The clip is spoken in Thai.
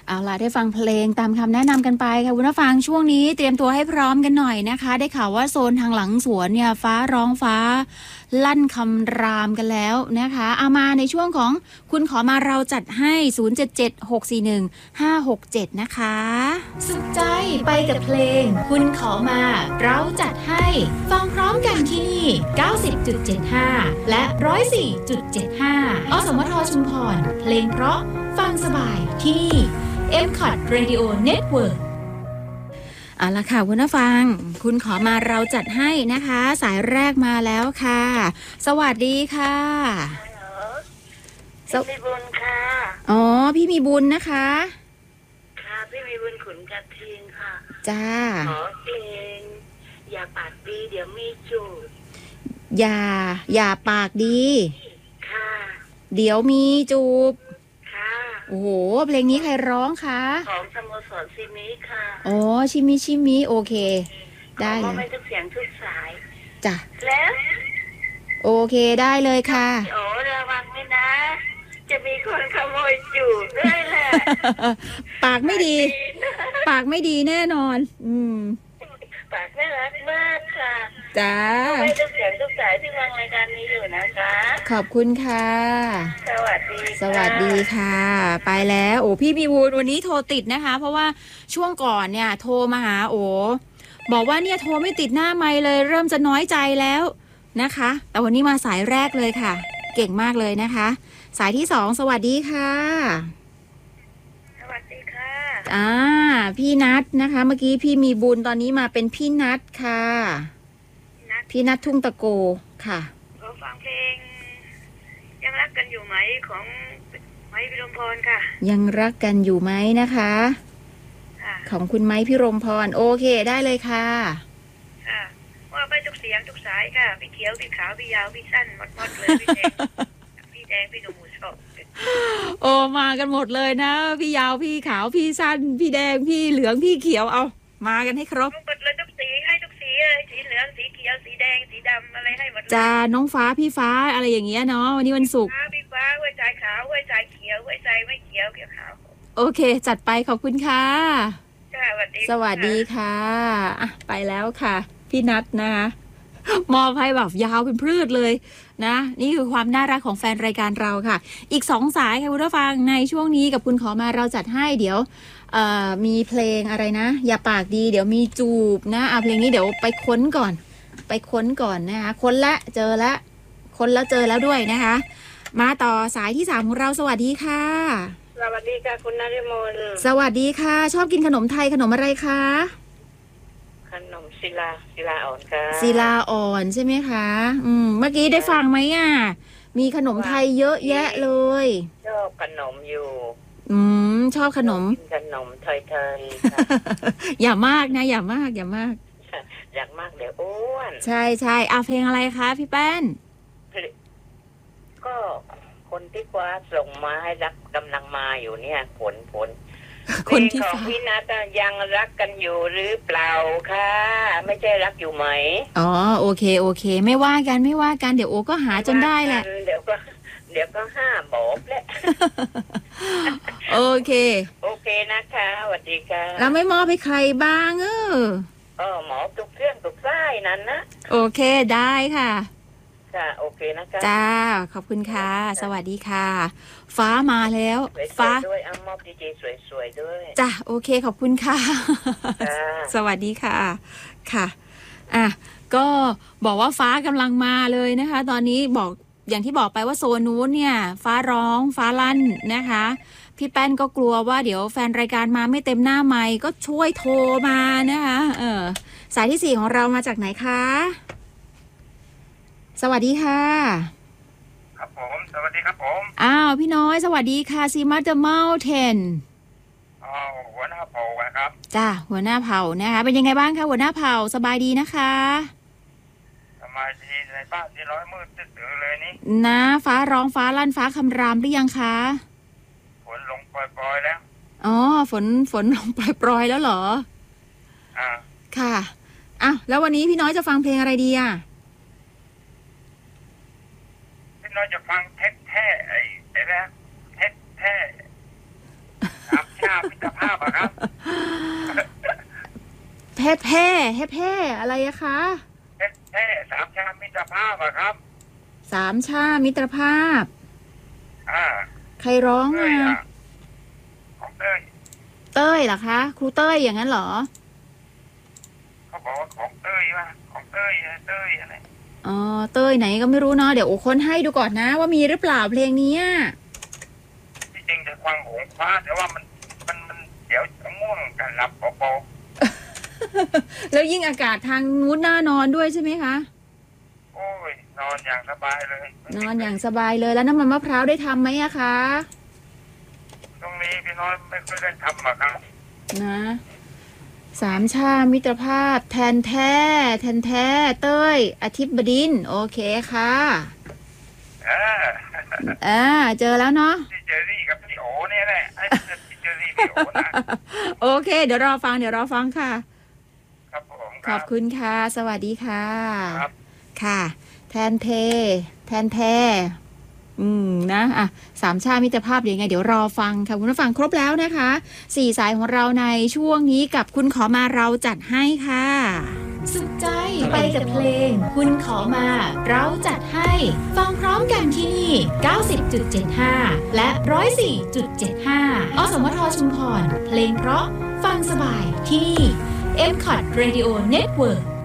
เอาล่ะได้ฟังเพลงตามคำแนะนำกันไปค่ะคุณผู้ฟังช่วงนี้เตรียมตัวให้พร้อมกันหน่อยนะคะได้ข่าวว่าโซนทางหลังสวนเนี่ยฟ้าร้องฟ้าลั่นคำรามกันแล้วนะคะเอามาในช่วงของคุณขอมาเราจัดให้0776415567นะคะสุขใจไปกับเพลงคุณขอมาเราจัดให้ฟังพร้อมกันที่นี่90.75และ104.75 อสมทชุมพรเพลงเพราะฟังสบายที่นี่ MCOT Radio Network เอาล่ะค่ะคุณผู้ฟังคุณขอมาเราจัดให้นะคะสายแรกมาแล้วค่ะสวัสดีค่ะพี่มีบุญค่ะอ๋อพี่มีบุญนะคะค่ะพี่มีบุญขุนกระทิงค่ะจ้าขอเพลงอย่าปากดีเดี๋ยวมีจูบอย่าปากดีค่ะเดี๋ยวมีจูบค่ะโอ้โหเพลงนี้ใครร้องคะของสโมสรซิมิค่ะอ๋อชิมิโอเคได้เลยไม่ทุกเสียงทุกสายจ้ะแล้วโอเคได้เลยค่ะโอ้ระวังไว้นะจะมีคนขโมยจูบด้วยแหละปากไม่ดีปากไม่ดีแน่นอนปากน่ารักมากค่ะจ้าไม่ทุกเสียงทุกสายที่ฟังรายการนี้อยู่นะคะขอบคุณค่ะสวัสดีค่ะไปแล้วโอ้พี่มีบุญวันนี้โทรติดนะคะเพราะว่าช่วงก่อนเนี่ยโทรมาหาโอ้บอกว่าเนี่ยโทรไม่ติดหน้าไมค์เลยเริ่มจะน้อยใจแล้วนะคะแต่วันนี้มาสายแรกเลยค่ะเก่งมากเลยนะคะสายที่2สวัสดีค่ะสวัสดีค่ะพี่นัทนะคะเมื่อกี้พี่มีบุญตอนนี้มาเป็นพี่นัทค่ะพี่นัททุ่งตะโกค่ะขอฟังเพลงยังรักกันอยู่ไหมของไม้พิรมพรค่ะยังรักกันอยู่ไหมนะคะของคุณไม้พิรมพรโอเคได้เลยค่ะค่ะว่าไปทุกเสียงทุกสายค่ะพี่เขียวพี่ขาวพี่ยาวพี่สั้นหมดเลยพี่แดงพี่หนุ่มหมูชอบโอ้มากันหมดเลยนะพี่ยาวพี่ขาวพี่สั้นพี่แดงพี่เหลืองพี่เขียวเอามากันให้ครบหมดเลยทุกสีให้ทุกสีเลยสีเหลืองสีเขียวสีแดงสีดำอะไรให้หมดจ้าน้องฟ้าพี่ฟ้าอะไรอย่างเงี้ยเนาะวันนี้วันศุกร์พี่ฟ้าหัวใจขาวหัวใจเขียวหัวใจไม่เขียวเขียวขาวโอเคจัดไปขอบคุณค่ะสวัสดีค่ะไปแล้วค่ะพี่นัทนะคะมอบให้แบบยาวเป็นพืชเลยนะนี่คือความน่ารักของแฟนรายการเราค่ะอีก2สายค่ะคุณผู้ฟังในช่วงนี้กับคุณขอมาเราจัดให้เดี๋ยวมีเพลงอะไรนะอย่าปากดีเดี๋ยวมีจูบนะเพลงนี้เดี๋ยวไปค้นก่อนนะคะค้นละเจอละค้นแล้วเจอแล้วด้วยนะคะมาต่อสายที่3ของเราสวัสดีค่ะสวัสดีค่ะคุณนฤมลสวัสดีค่ะชอบกินขนมไทยขนมอะไรคะขนมศิลาอ่อนค่ะศิลาอ่อนใช่ไหมคะเมื่อกี้ได้ฟังไหมมีขนมไทยเยอะแยะเลยชอบขนมอยู่ชอบขนมไทยอย่ามากนะอย่ามากอยากมากเดี๋ยวอ้วนใช่เพลงอะไรคะพี่แป้นก็คนที่คว้าส่งมาให้รักกำลังมาอยู่เนี่ยผลคนที่ของพี่นัทยังรักกันอยู่หรือเปล่าคะไม่ใช่รักอยู่ไหมอ๋อโอเคไม่ว่ากันเดี๋ยวโอก็หาจนได้แหละเดี๋ยวก็ห้าบอกแหละโอเคนะคะสวัสดีค่ะแล้วไม่มอบให้ใครบ้างหมอตุกเครื่องตุกไส้นั้นนะโอเคได้ค่ะโอเคนะคะจ้าขอบคุณค่ะสวัสดีค่ะฟ้ามาแล้วฟ้าด้วยมอบดีเจสวยๆด้วยจ้าโอเคขอบคุณค่ะสวัสดีค่ะค่ะก็บอกว่าฟ้ากำลังมาเลยนะคะตอนนี้บอกอย่างที่บอกไปว่าโซนนู้นเนี่ยฟ้าร้องฟ้าลั่นนะคะพี่แป้นก็กลัวว่าเดี๋ยวแฟนรายการมาไม่เต็มหน้าไมค์ก็ช่วยโทรมานะคะสายที่4ของเรามาจากไหนคะสวัสดีค่ะครับผมสวัสดีครับผมพี่น้อยสวัสดีค่ะซีมัตเตอร์เมลเทนหัวหน้าเผ่าครับจ้าหัวหน้าเผ่านะคะเป็นยังไงบ้างคะหัวหน้าเผ่าสบายดีนะคะสบายดีในบ้านที่ร้อยมืดตื่นเลยนี่นะฟ้าร้องฟ้าลั่นฟ้าคำรามหรือยังคะฝนลงปล่อยๆแล้วฝนลงปล่อยๆแล้วเหรอค่ะแล้ววันนี้พี่น้อยจะฟังเพลงอะไรดีเราจะฟังแท้ไอ้นะแท้สามชาพิตแพ่อะไรอะคะแค่สามชามมิตรภาพอะครับสามชามิตรภาพ ใครร้องเต้ยอ่ะอะของเต้ยเต้ยเหรอคะ ครูเต้ยอย่างนั้นเหรอเขาบอกว่าของเต้ยวะของเต้ยอะไรอ๋อเต้ยไหนก็ไม่รู้เนาะเดี๋ยวโอค้นให้ดูก่อนนะว่ามีหรือเปล่าเพลงนี้ที่จริงจะฟังหงส์ฟ้าแต่ว่ามันเดี๋ยวจะง่วงกันหลับเบาแล้วยิ่งอากาศทางนู้นน่านอนด้วยใช่ไหมคะๆโอ้ยนอนอย่างสบายเลยนอนอย่างสบายเลยแล้วน้ำมันมะพร้าวได้ทำไหมอะคะตรงนี้พี่น้อยไม่ค่อยได้ทำอะครับนะสามชามิตรภาพแทนแท้เต้ยอาทิตย์บดินทร์โอเคค่ะเออเจอแล้วเนาะพี่เจอรี่กับพี่โอเนี่ยแหละไอ้พี่เจอรี่พี่โอนะโอเคเดี๋ยวรอฟังค่ะครับผมขอบคุณค่ะ สวัสดีค่ะครับค่ะ แทนแท้นะอ่ะสามชาติมิตรภาพเดี๋ยวยังไงเดี๋ยวรอฟังค่ะคุณผู้ฟังครบแล้วนะคะ4 สายของเราในช่วงนี้กับคุณขอมาเราจัดให้ค่ะสุขใจไปกับเพลงคุณขอมาเราจัดให้ฟังพร้อมกันที่นี่ 90.75 และ 104.75 อสมทชุมพรเพลงเพราะฟังสบายที่นี่ MCOT Radio Network